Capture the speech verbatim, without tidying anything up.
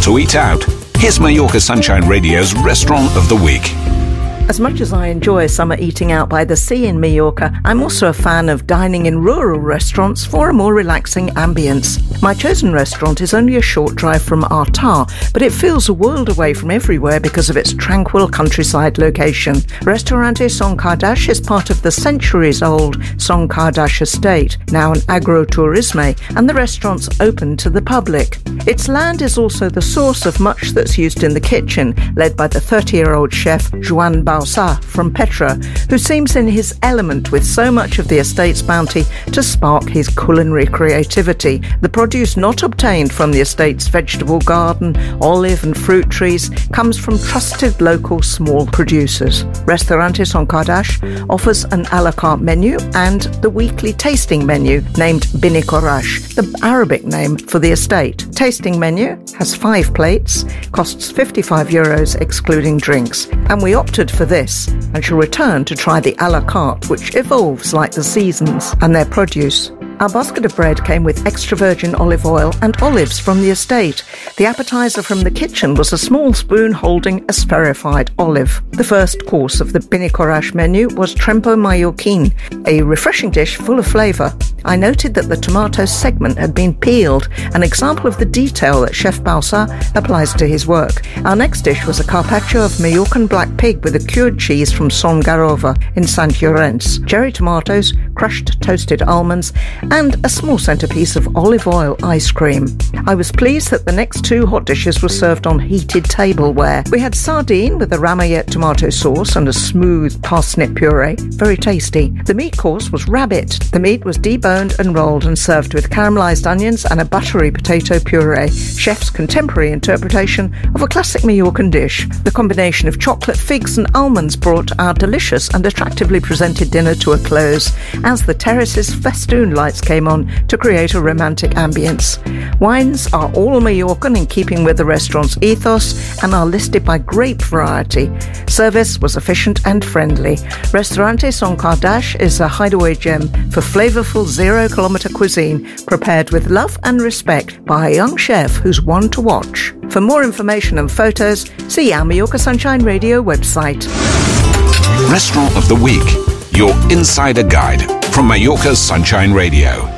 to eat out? Here's Mallorca Sunshine Radio's Restaurant of the Week. As much as I enjoy summer eating out by the sea in Mallorca, I'm also a fan of dining in rural restaurants for a more relaxing ambience. My chosen restaurant is only a short drive from Artar, but it feels a world away from everywhere because of its tranquil countryside location. Restaurante Son Kardash is part of the centuries-old Son Kardash estate, now an agroturisme, and the restaurant's open to the public. Its land is also the source of much that's used in the kitchen, led by the thirty-year-old chef Joan Bausa from Petra, who seems in his element with so much of the estate's bounty to spark his culinary creativity. The produce not obtained from the estate's vegetable garden, olive and fruit trees comes from trusted local small producers. Restaurante Son Kardash offers an a la carte menu and the weekly tasting menu named Bini Korash, the Arabic name for the estate. Tasting menu has five plates, costs fifty-five euros excluding drinks, and we opted for this and shall return to try the a la carte, which evolves like the seasons and their produce. Our basket of bread came with extra virgin olive oil and olives from the estate. The appetizer from the kitchen was a small spoon holding a spherified olive. The first course of the Bini Korash menu was Trempo Mallorquin, a refreshing dish full of flavour. I noted that the tomato segment had been peeled, an example of the detail that Chef Bausa applies to his work. Our next dish was a carpaccio of Mallorcan black pig with a cured cheese from Son Garova in Sant Llorenç, cherry tomatoes, crushed toasted almonds, and a small centrepiece of olive oil ice cream. I was pleased that the next two hot dishes were served on heated tableware. We had sardine with a ramayette tomato sauce and a smooth parsnip puree, very tasty. The meat course was rabbit. The meat was deboned and rolled and served with caramelised onions and a buttery potato puree, chef's contemporary interpretation of a classic Mallorcan dish. The combination of chocolate, figs and almonds brought our delicious and attractively presented dinner to a close as the terrace's festoon lights came on to create a romantic ambience. Wines are all Mallorcan in keeping with the restaurant's ethos and are listed by grape variety. Service was efficient and friendly. Restaurante Son Kardash is a hideaway gem for flavourful zero-kilometre cuisine prepared with love and respect by a young chef who's one to watch. For more information and photos, see our Mallorca Sunshine Radio website. Restaurant of the Week, your insider guide from Mallorca's Sunshine Radio.